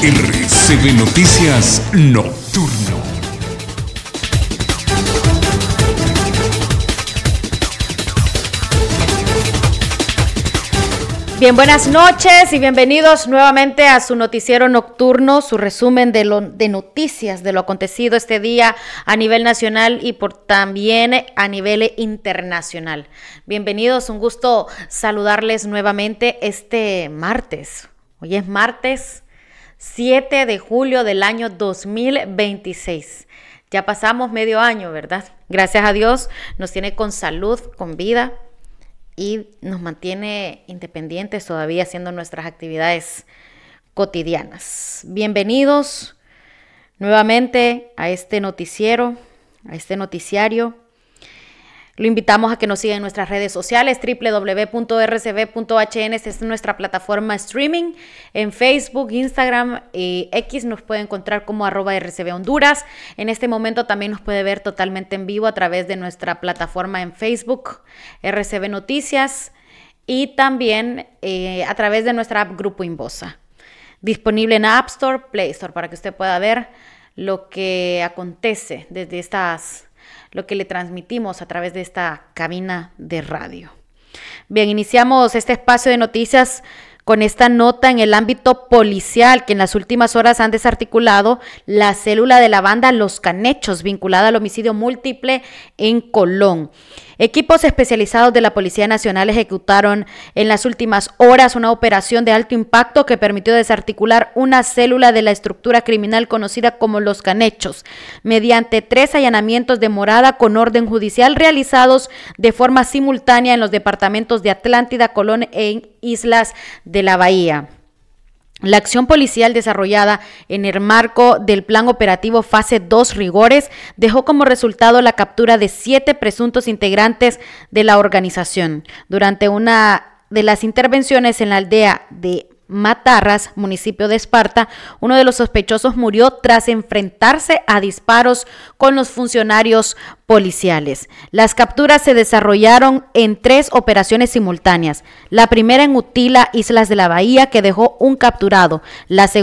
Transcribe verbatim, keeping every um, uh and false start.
R C V Noticias Nocturno. Bien, buenas noches y bienvenidos nuevamente a su noticiero nocturno, su resumen de, lo, de noticias de lo acontecido este día a nivel nacional y por también a nivel internacional. Bienvenidos, un gusto saludarles nuevamente este martes. Hoy es martes siete de julio del año dos mil veintiséis. Ya pasamos medio año, ¿verdad? Gracias a Dios nos tiene con salud, con vida, y nos mantiene independientes todavía haciendo nuestras actividades cotidianas. Bienvenidos nuevamente a este noticiero, a este noticiario. Lo invitamos a que nos sigan en nuestras redes sociales, doble u doble u doble u punto r c v punto h n. Esta es nuestra plataforma streaming. En Facebook, Instagram y X nos puede encontrar como arroba R C V Honduras. En este momento también nos puede ver totalmente en vivo a través de nuestra plataforma en Facebook, R C V Noticias, y también eh, a través de nuestra app Grupo Inbosa. Disponible en App Store, Play Store, para que usted pueda ver lo que acontece desde estas lo que le transmitimos a través de esta cabina de radio. Bien, iniciamos este espacio de noticias con esta nota en el ámbito policial, que en las últimas horas han desarticulado la célula de la banda Los Canechos, vinculada al homicidio múltiple en Colón. Equipos especializados de la Policía Nacional ejecutaron en las últimas horas una operación de alto impacto que permitió desarticular una célula de la estructura criminal conocida como Los Canechos, mediante tres allanamientos de morada con orden judicial realizados de forma simultánea en los departamentos de Atlántida, Colón e Islas de la Bahía. La acción policial desarrollada en el marco del Plan Operativo Fase dos Rigores dejó como resultado la captura de siete presuntos integrantes de la organización. Durante una de las intervenciones en la aldea de Matarras, municipio de Esparta, uno de los sospechosos murió tras enfrentarse a disparos con los funcionarios policiales. Las capturas se desarrollaron en tres operaciones simultáneas. La primera en Utila, Islas de la Bahía, que dejó un capturado. La segunda